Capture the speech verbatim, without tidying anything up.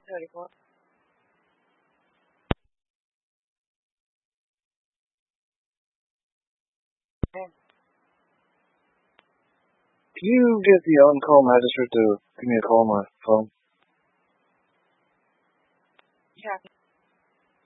thirty-four. Okay. Can you get the on-call magistrate to give me a call on my phone? Yeah.